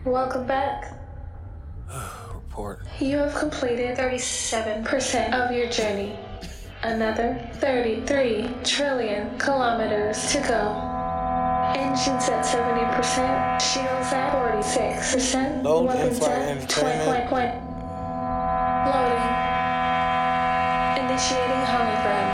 Welcome back. Report. You have completed 37% of your journey. Another 33 trillion kilometers to go. Engines at 70%, shields at 46%, Load weapons in-flight at entertainment. Loading. Initiating hologram.